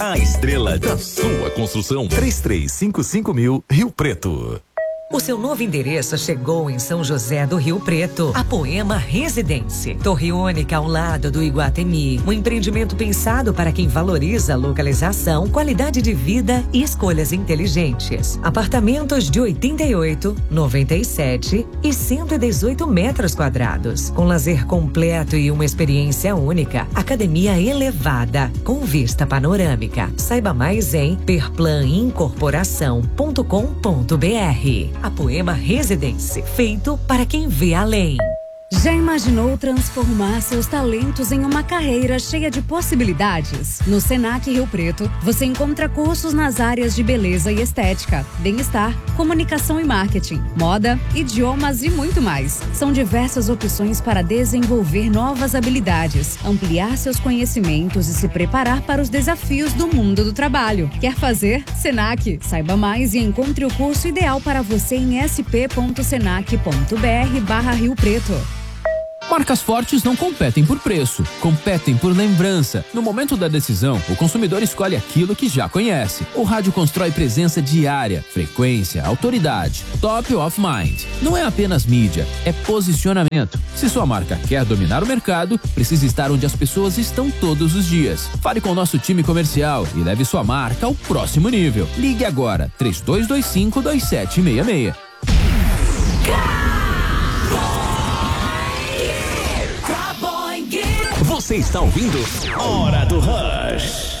A estrela da sua construção. 3355.000 Rio Preto. O seu novo endereço chegou em São José do Rio Preto, a Poema Residência. Torre única ao lado do Iguatemi. Um empreendimento pensado para quem valoriza localização, qualidade de vida e escolhas inteligentes. Apartamentos de 88, 97 e 118 metros quadrados. Com lazer completo e uma experiência única. Academia elevada, com vista panorâmica. Saiba mais em perplanincorporação.com.br. A Poema Residência, feito para quem vê além. Já imaginou transformar seus talentos em uma carreira cheia de possibilidades? No Senac Rio Preto, você encontra cursos nas áreas de beleza e estética, bem-estar, comunicação e marketing, moda, idiomas e muito mais. São diversas opções para desenvolver novas habilidades, ampliar seus conhecimentos e se preparar para os desafios do mundo do trabalho. Quer fazer? Senac. Saiba mais e encontre o curso ideal para você em sp.senac.br/Rio Preto. Marcas fortes não competem por preço, competem por lembrança. No momento da decisão, o consumidor escolhe aquilo que já conhece. O rádio constrói presença diária, frequência, autoridade, top of mind. Não é apenas mídia, é posicionamento. Se sua marca quer dominar o mercado, precisa estar onde as pessoas estão todos os dias. Fale com o nosso time comercial e leve sua marca ao próximo nível. Ligue agora, 3225-2766. Você está ouvindo Hora do Rush.